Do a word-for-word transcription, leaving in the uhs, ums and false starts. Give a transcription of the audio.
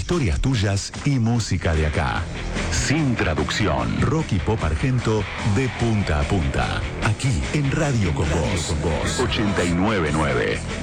historias tuyas y música de acá. Sin traducción. Rock y pop argento de punta a punta. Aquí en Radio Con Vos. ochenta y nueve punto nueve.